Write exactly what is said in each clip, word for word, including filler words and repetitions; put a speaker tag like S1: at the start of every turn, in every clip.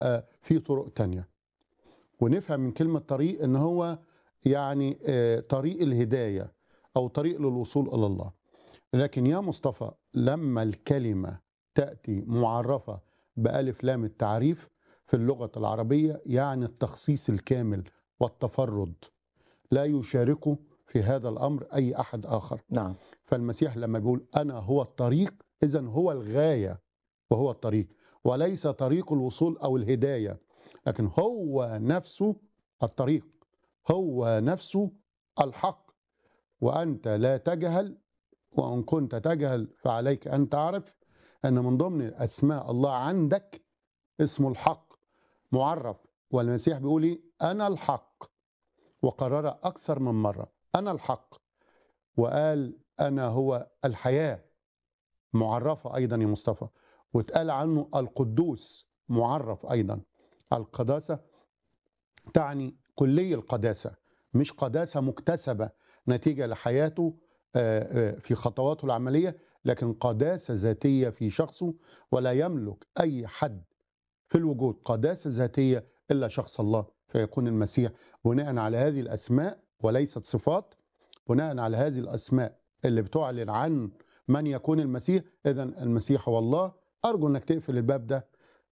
S1: آه، في طرق تانية. ونفهم من كلمة طريق ان هو يعني آه، طريق الهداية او طريق للوصول الى الله. لكن يا مصطفى لما الكلمة تأتي معرفة بألف لام التعريف في اللغة العربية يعني التخصيص الكامل والتفرد، لا يشاركه في هذا الأمر أي أحد آخر.
S2: نعم.
S1: فالمسيح لما بيقول أنا هو الطريق، إذن هو الغاية وهو الطريق، وليس طريق الوصول أو الهداية، لكن هو نفسه الطريق، هو نفسه الحق. وأنت لا تجهل، وإن كنت تجهل فعليك أن تعرف أن من ضمن أسماء الله عندك اسمه الحق معرف. والمسيح بيقول إيه؟ أنا الحق، وقرر أكثر من مرة أنا الحق، وقال أنا هو الحياة معرفة أيضا يا مصطفى، واتقال عنه القدوس معرف أيضا. القداسة تعني كلي القداسة، مش قداسة مكتسبة نتيجة لحياته في خطواته العملية، لكن قداسة ذاتية في شخصه. ولا يملك أي حد في الوجود قداسة ذاتية إلا شخص الله، فيكون المسيح بناء على هذه الأسماء وليست صفات، بناء على هذه الأسماء اللي بتعلن عن من يكون المسيح. إذن المسيح هو الله. أرجو أنك تقفل الباب ده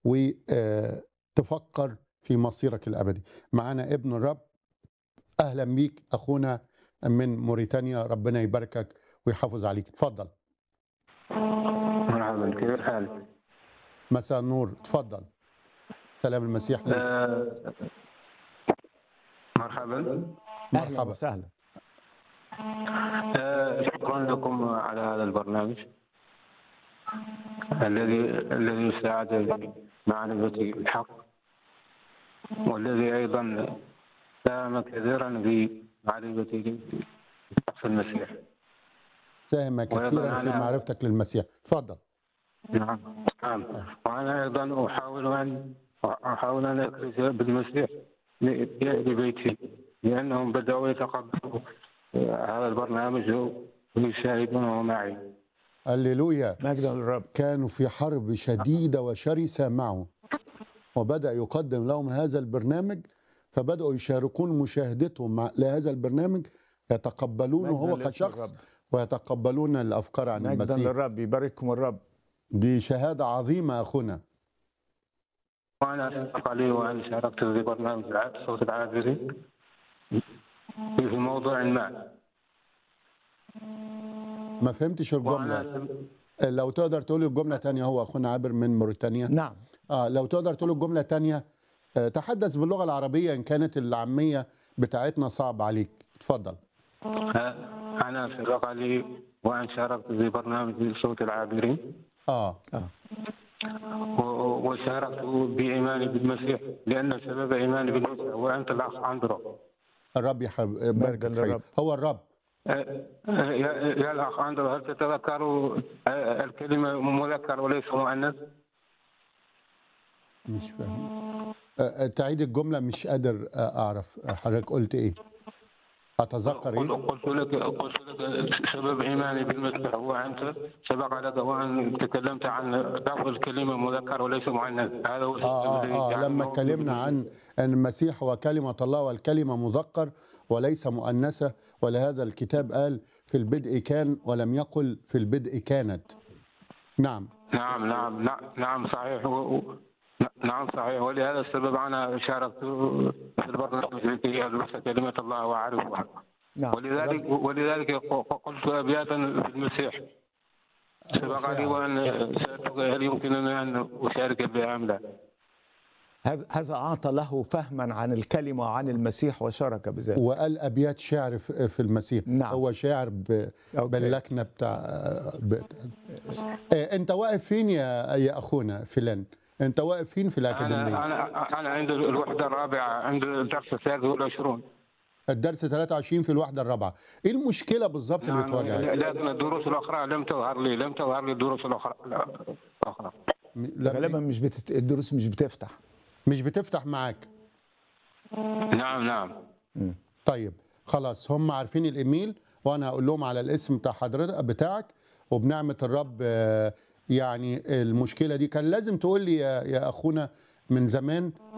S1: وتفكر في مصيرك الأبدي. معنا ابن الرب، أهلا بيك أخونا من موريتانيا، ربنا يباركك ويحافظ عليك. اتفضل.
S3: مرحبا، كيف الحال؟
S1: مساء النور، اتفضل. سلام المسيح لك.
S3: آه مرحبا.
S2: أهلا وسهلا.
S3: آه شكرا لكم على هذا البرنامج الذي الذي يساعدني معرفة الحق، والذي أيضا ساهم كثيرا في معرفتي بشخص المسيح.
S1: ساهم كثيرا في معرفتك للمسيح. تفضل.
S3: نعم نعم. وأنا أيضا أحاول أن أحاول أن أكرز بالمسيح لبيتي، لأنهم بدأوا يتقبلوا هذا البرنامج ويشاهدونه معي.
S1: هللويا،
S2: مجدا للرب.
S1: كانوا في حرب شديدة وشرسة معه، وبدأ يقدم لهم هذا البرنامج، فبدأوا يشاركون مشاهدتهم مع لهذا البرنامج، يتقبلونه هو كشخص ويتقبلون الأفكار عن المسيح.
S2: مجدا للرب، يبارككم الرب.
S1: دي شهادة عظيمة أخونا.
S3: وأنا أسبق لي وأن شاركت في برنامج صوت العابري في موضوع ما.
S1: ما فهمتش الجملة، لو تقدر تقول الجملة تانية. هو أخونا عابر من موريتانيا.
S2: نعم.
S1: آه لو تقدر تقول الجملة تانية. آه تحدث باللغة العربية إن كانت العامية بتاعتنا صعب عليك. اتفضل.
S3: أنا سبق لي وأن شاركت في برنامج صوت العابرين.
S1: آه,
S2: آه.
S3: وشاركت بإيماني بالمسيح، لأن سبب إيماني بالمسيح وأنت الأخ أندرو.
S1: الرب يبارك الرب. هو الرب.
S3: يا الأخ أندرو، هل تتذكر الكلمة مذكر وليس مؤنث؟
S1: مش فاهم. تعيد الجملة، مش قادر أعرف حضرتك قلت إيه. أتذكر إيه؟
S3: قلت لك قلت لك سبب إيماني بالمسيح هو أنت سبق لك وأن تكلمت عن لفظ الكلمة مذكر وليس مؤنث. هذا هو
S1: آه آه, آه لما اتكلمنا عن أن المسيح هو كلمة الله والكلمة مذكر وليس مؤنثة، ولهذا الكتاب قال في البدء كان ولم يقل في البدء كانت. نعم
S3: نعم نعم نعم, نعم صحيح. و... نعم صحيح. ولهذا السبب أنا شاركت في البرنامج التي أدرس كلمة الله وأعرفها.
S2: نعم.
S3: ولذلك ولذلك قلت أبياتا في المسيح سبق لي وأن هل يمكنني أن أشارك بها أم لا؟
S2: هذا أعطى له فهما عن الكلمة وعن المسيح وشارك بذلك،
S1: وقال أبيات شعر في المسيح.
S2: نعم.
S1: هو شاعر باللكنة بتاع ب... أنت واقف فين يا يا أخونا فلان؟ أنت واقف فين في الأكاديمية؟
S3: أنا أنا أنا عند الوحدة الرابعة، عند الدرس الثالث والعشرون.
S1: الدرس ثلاثة وعشرين في الوحدة الرابعة. إيه المشكلة بالظبط اللي بتواجهك؟
S3: لكن الدروس الأخرى لم تظهر لي لم تظهر لي الدروس الأخرى الأخرى.
S2: غالبا مش بتت... الدروس مش بتفتح
S1: مش بتفتح معاك.
S3: نعم نعم.
S1: م. طيب خلاص، هم عارفين الإيميل، وأنا هقول لهم على الاسم بتاع حضرتك بتاعك، وبنعمة الرب يعني المشكلة دي كان لازم تقول لي يا, يا أخونا من زمان